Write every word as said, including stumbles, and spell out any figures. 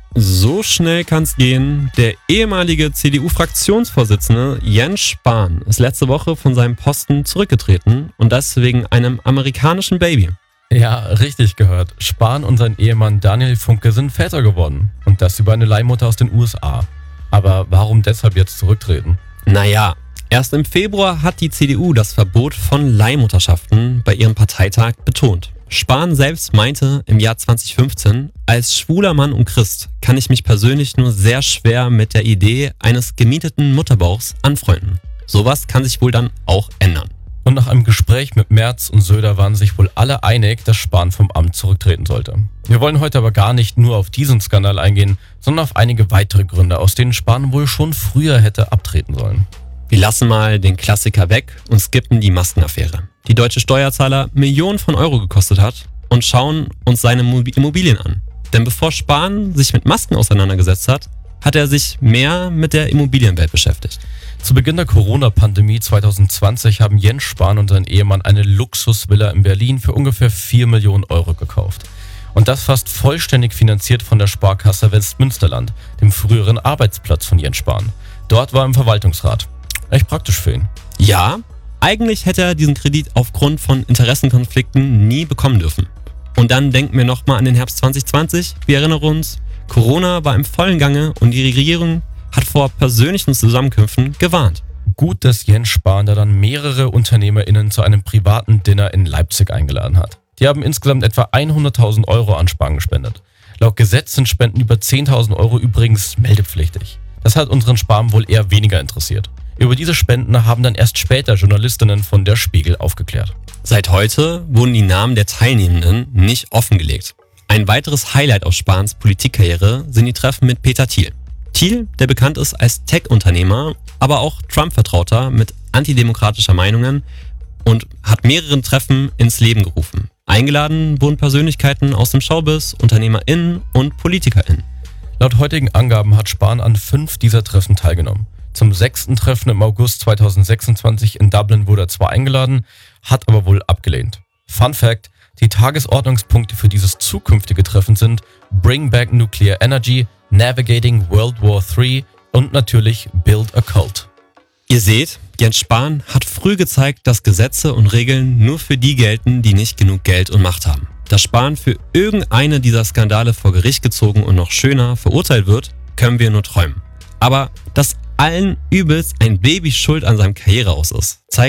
So schnell kann's gehen. Der ehemalige C D U-Fraktionsvorsitzende Jens Spahn ist letzte Woche von seinem Posten zurückgetreten und das wegen einem amerikanischen Baby. Ja, richtig gehört. Spahn und sein Ehemann Daniel Funke sind Väter geworden. Und das über eine Leihmutter aus den U S A. Aber warum deshalb jetzt zurücktreten? Naja, erst im Februar hat die C D U das Verbot von Leihmutterschaften bei ihrem Parteitag betont. Spahn selbst meinte im Jahr zwanzig fünfzehn, als schwuler Mann und Christ kann ich mich persönlich nur sehr schwer mit der Idee eines gemieteten Mutterbauchs anfreunden. Sowas kann sich wohl dann auch ändern. Und nach einem Gespräch mit Merz und Söder waren sich wohl alle einig, dass Spahn vom Amt zurücktreten sollte. Wir wollen heute aber gar nicht nur auf diesen Skandal eingehen, sondern auf einige weitere Gründe, aus denen Spahn wohl schon früher hätte abtreten sollen. Wir lassen mal den Klassiker weg und skippen die Maskenaffäre, die deutsche Steuerzahler Millionen von Euro gekostet hat, und schauen uns seine Immobilien an. Denn bevor Spahn sich mit Masken auseinandergesetzt hat, hat er sich mehr mit der Immobilienwelt beschäftigt. Zu Beginn der Corona-Pandemie zwanzig zwanzig haben Jens Spahn und sein Ehemann eine Luxusvilla in Berlin für ungefähr vier Millionen Euro gekauft. Und das fast vollständig finanziert von der Sparkasse Westmünsterland, dem früheren Arbeitsplatz von Jens Spahn. Dort war er im Verwaltungsrat. Echt praktisch für ihn. Ja, eigentlich hätte er diesen Kredit aufgrund von Interessenkonflikten nie bekommen dürfen. Und dann denken wir nochmal an den Herbst zwanzig zwanzig. Wir erinnern uns, Corona war im vollen Gange und die Regierung hat vor persönlichen Zusammenkünften gewarnt. Gut, dass Jens Spahn da dann mehrere UnternehmerInnen zu einem privaten Dinner in Leipzig eingeladen hat. Die haben insgesamt etwa hunderttausend Euro an Spahn gespendet. Laut Gesetz sind Spenden über zehntausend Euro übrigens meldepflichtig. Das hat unseren Spahn wohl eher weniger interessiert. Über diese Spenden haben dann erst später Journalistinnen von der Spiegel aufgeklärt. Seit heute wurden die Namen der Teilnehmenden nicht offengelegt. Ein weiteres Highlight aus Spahns Politikkarriere sind die Treffen mit Peter Thiel. Thiel, der bekannt ist als Tech-Unternehmer, aber auch Trump-Vertrauter mit antidemokratischer Meinungen, und hat mehrere Treffen ins Leben gerufen. Eingeladen wurden Persönlichkeiten aus dem Showbiz, UnternehmerInnen und PolitikerInnen. Laut heutigen Angaben hat Spahn an fünf dieser Treffen teilgenommen. Zum sechsten Treffen im August zwanzig sechsundzwanzig in Dublin wurde er zwar eingeladen, hat aber wohl abgelehnt. Fun Fact: Die Tagesordnungspunkte für dieses zukünftige Treffen sind Bring Back Nuclear Energy, Navigating World War drei und natürlich Build a Cult. Ihr seht, Jens Spahn hat früh gezeigt, dass Gesetze und Regeln nur für die gelten, die nicht genug Geld und Macht haben. Dass Spahn für irgendeine dieser Skandale vor Gericht gezogen und noch schöner verurteilt wird, können wir nur träumen. Aber dass allen übelst ein Baby schuld an seinem Karriereaus ist, zeigt